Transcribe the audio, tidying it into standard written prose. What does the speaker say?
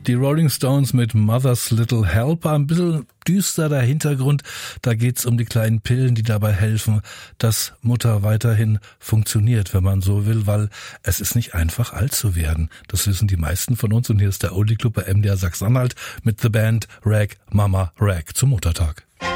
Die Rolling Stones mit Mother's Little Helper, ein bisschen düster der Hintergrund. Da geht's um die kleinen Pillen, die dabei helfen, dass Mutter weiterhin funktioniert, wenn man so will, weil es ist nicht einfach, alt zu werden. Das wissen die meisten von uns und hier ist der Oldie Club bei MDR Sachsen-Anhalt mit The Band Rag Mama Rag zum Muttertag.